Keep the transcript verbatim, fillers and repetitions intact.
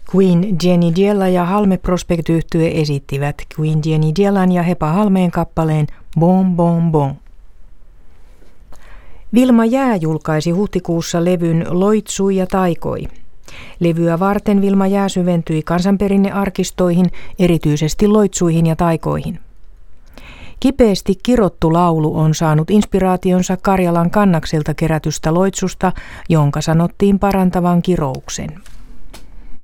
Queen Jenny Diella ja Halme Prospect -yhtye esittivät Queen Jenny Diellan ja Hepa Halmeen kappaleen Bon Bon Bon. Vilma Jää julkaisi huhtikuussa levyn Loitsui ja taikoi. Levyä varten Vilma Jää syventyi kansanperinnearkistoihin, erityisesti loitsuihin ja taikoihin. Kipeästi kirottu laulu on saanut inspiraationsa Karjalan kannaksilta kerätystä loitsusta, jonka sanottiin parantavan kirouksen.